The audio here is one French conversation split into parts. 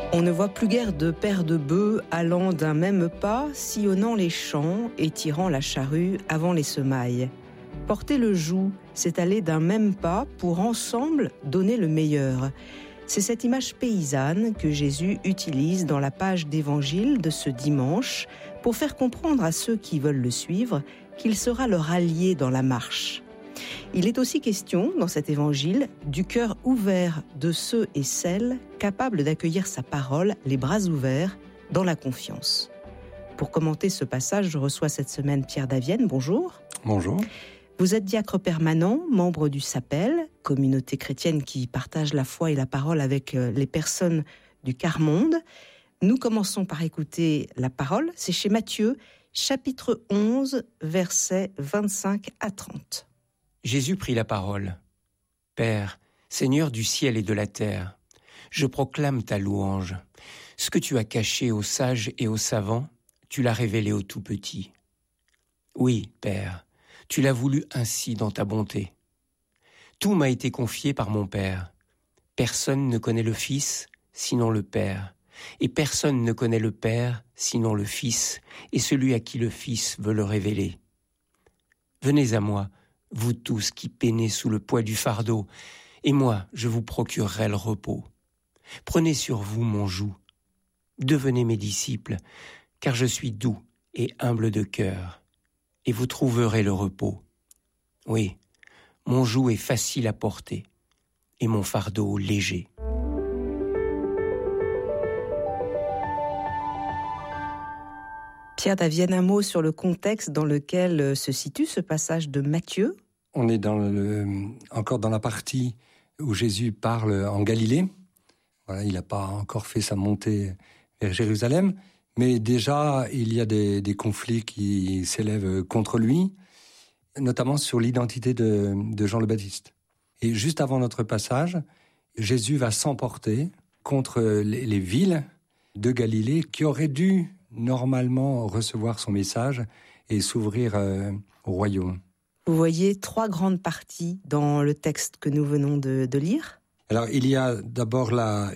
On ne voit plus guère de paires de bœufs allant d'un même pas, sillonnant les champs et tirant la charrue avant les semailles. Porter le joug, c'est aller d'un même pas pour ensemble donner le meilleur. C'est cette image paysanne que Jésus utilise dans la page d'évangile de ce dimanche pour faire comprendre à ceux qui veulent le suivre qu'il sera leur allié dans la marche. Il est aussi question, dans cet évangile, du cœur ouvert de ceux et celles capables d'accueillir sa parole, les bras ouverts, dans la confiance. Pour commenter ce passage, je reçois cette semaine Pierre Davienne. Bonjour. Bonjour. Vous êtes diacre permanent, membre du SAPEL, communauté chrétienne qui partage la foi et la parole avec les personnes du quart-monde. Nous commençons par écouter la parole. C'est chez Matthieu, chapitre 11, versets 25 à 30. Jésus prit la parole. « Père, Seigneur du ciel et de la terre, je proclame ta louange. Ce que tu as caché aux sages et aux savants, tu l'as révélé aux tout-petits. Oui, Père, tu l'as voulu ainsi dans ta bonté. Tout m'a été confié par mon Père. Personne ne connaît le Fils, sinon le Père. Et personne ne connaît le Père, sinon le Fils, et celui à qui le Fils veut le révéler. Venez à moi, vous tous qui peinez sous le poids du fardeau, et moi, je vous procurerai le repos. Prenez sur vous mon joug. Devenez mes disciples, car je suis doux et humble de cœur, et vous trouverez le repos. Oui, mon joug est facile à porter, et mon fardeau léger. » Pierre Davienne, un mot sur le contexte dans lequel se situe ce passage de Matthieu. On est encore dans la partie où Jésus parle en Galilée. Voilà, il n'a pas encore fait sa montée vers Jérusalem, mais déjà il y a des conflits qui s'élèvent contre lui, notamment sur l'identité de Jean le Baptiste. Et juste avant notre passage, Jésus va s'emporter contre les villes de Galilée qui auraient dû normalement recevoir son message et s'ouvrir au royaume. Vous voyez 3 grandes parties dans le texte que nous venons de lire. Alors il y a d'abord la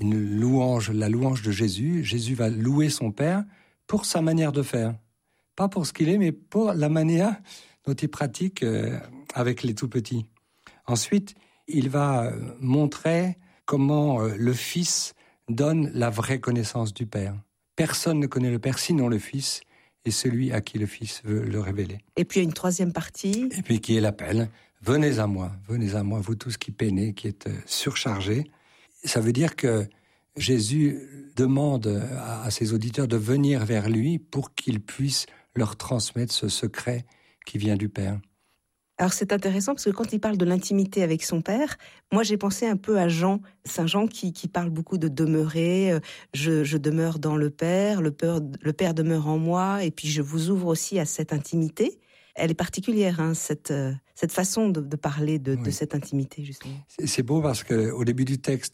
louange de Jésus. Jésus va louer son Père pour sa manière de faire. Pas pour ce qu'il est, mais pour la manière dont il pratique avec les tout-petits. Ensuite, il va montrer comment le Fils donne la vraie connaissance du Père. Personne ne connaît le Père sinon le Fils et celui à qui le Fils veut le révéler. Et puis il y a une 3e partie. Et puis qui est l'appel. Venez à moi, vous tous qui peinez, qui êtes surchargés. Ça veut dire que Jésus demande à ses auditeurs de venir vers lui pour qu'il puisse leur transmettre ce secret qui vient du Père. Alors c'est intéressant parce que quand il parle de l'intimité avec son Père, moi j'ai pensé un peu à Saint Jean qui parle beaucoup de demeurer, je demeure dans le Père, le Père demeure en moi, et puis je vous ouvre aussi à cette intimité. Elle est particulière, cette façon de parler de cette intimité, justement. C'est beau parce qu'au début du texte,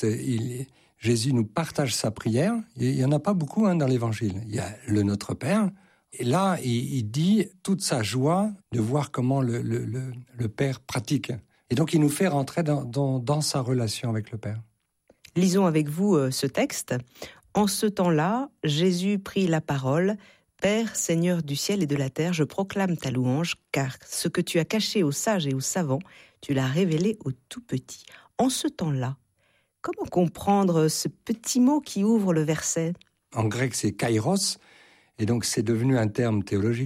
Jésus nous partage sa prière. Il n'y en a pas beaucoup dans l'Évangile. Il y a le Notre Père. Et là, il dit toute sa joie de voir comment le Père pratique. Et donc, il nous fait rentrer dans sa relation avec le Père. Lisons avec vous ce texte. En ce temps-là, Jésus prit la parole. « Père, Seigneur du ciel et de la terre, je proclame ta louange, car ce que tu as caché aux sages et aux savants, tu l'as révélé aux tout-petits. » En ce temps-là, comment comprendre ce petit mot qui ouvre le verset ? En grec, c'est kairos, et donc c'est devenu un terme théologique.